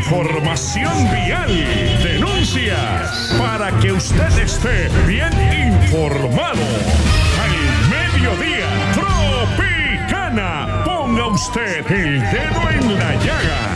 Información vial, denuncias, para que usted esté bien informado. Al mediodía, Tropicana. Ponga usted el dedo en la llaga.